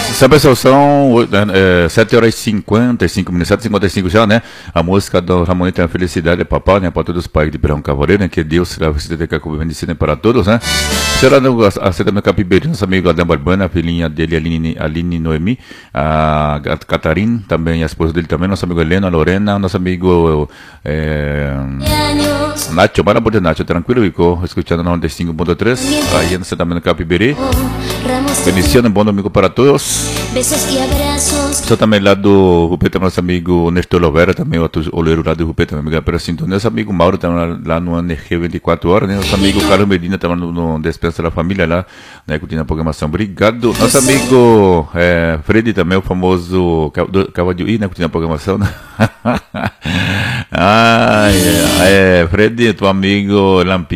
Essa pessoal são 7 horas e 55 minutos, 7h55 já, né? A música do Ramon tem a felicidade, papai, né? Para todos os pais de Pirão Cavaleiro, né? Que Deus será você ter que bendecir para todos, né? Será a Seda Meu Capibeirinho, nosso amigo Adão Barbana, a filhinha dele, Aline Noemi, a Catarina, também a esposa dele também, nosso amigo Helena, Lorena, nosso amigo Nacho, maravilha Nacho, tranquilo, Vico, escutando no 95.3, aí no Seda Meu Capibeirinho. Feliciano, bom domingo para todos. Só também lá do Rupeta, nosso amigo Nestor Lovera, também outro oleiro lá do Rupeta, meu amigo pela sintonia. Nosso amigo Mauro também lá no NRG 24 horas, né? Nosso amigo Carlos Medina também no Despensa da Família lá, né? Curtindo a programação. Obrigado. Nosso amigo Freddy também, o famoso Cavadinho, né? Curtindo a programação, né? Freddy, teu amigo Lampinho.